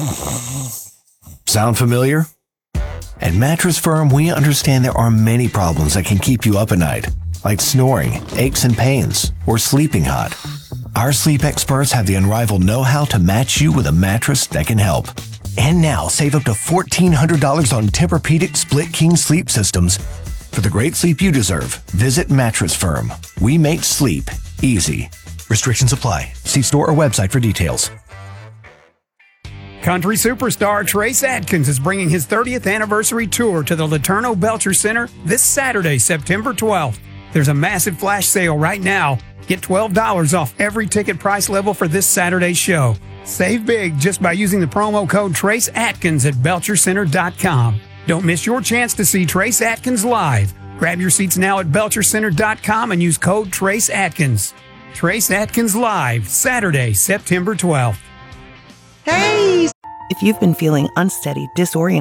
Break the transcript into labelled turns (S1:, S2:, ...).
S1: Sound familiar? At Mattress Firm, we understand there are many problems that can keep you up at night, like snoring, aches and pains, or sleeping hot. Our sleep experts have the unrivaled know-how to match you with a mattress that can help. And now, save up to $1,400 on Tempur-Pedic Split King sleep systems. For the great sleep you deserve, visit Mattress Firm. We make sleep easy. Restrictions apply. See store or website for details.
S2: Country superstar Trace Adkins is bringing his 30th anniversary tour to the Laterno Belcher Center this Saturday, September 12th. There's a massive flash sale right now. Get $12 off every ticket price level for this Saturday's show. Save big just by using the promo code Trace Atkins at BelcherCenter.com. Don't miss your chance to see Trace Atkins live. Grab your seats now at BelcherCenter.com and use code Trace Atkins. Trace Atkins live, Saturday, September 12th.
S3: Hey!
S4: If you've been feeling unsteady, disoriented,